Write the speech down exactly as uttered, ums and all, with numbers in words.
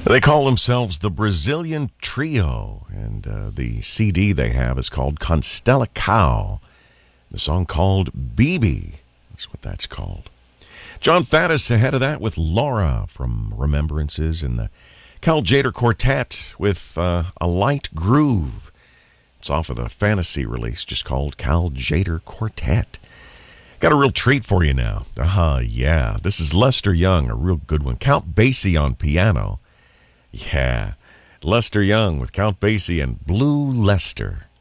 They call themselves the Brazilian Trio, and uh, the C D they have is called Constellacao. The song called B B. That's what that's called. John Faddis ahead of that with Laura from Remembrances, and the Cal Jader Quartet with uh, A Light Groove. It's off of the Fantasy release, just called Cal Jader Quartet. Got a real treat for you now. Uh-huh, yeah. This is Lester Young, a real good one. Count Basie on piano. Yeah. Lester Young with Count Basie and Blue Lester.